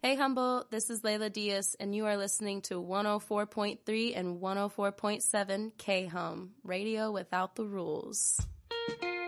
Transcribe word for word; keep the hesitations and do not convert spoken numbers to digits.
Hey Humboldt, this is Layla Diaz, and you are listening to one oh four point three and one oh four point seven K-Hum, radio without the rules.